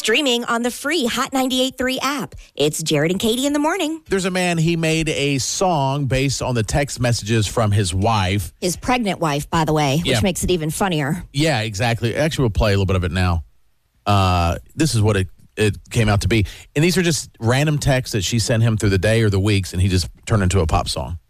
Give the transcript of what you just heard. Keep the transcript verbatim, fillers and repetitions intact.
Streaming on the free Hot ninety-eight point three app. It's Jared and Katie in the morning. There's a man, he made a song based on the text messages from his wife. His pregnant wife, by the way, which Yeah. makes it even funnier. Yeah, exactly. Actually, we'll play a little bit of it now. Uh, this is what it, it came out to be. And these are just random texts that she sent him through the day or the weeks, and he just turned into a pop song.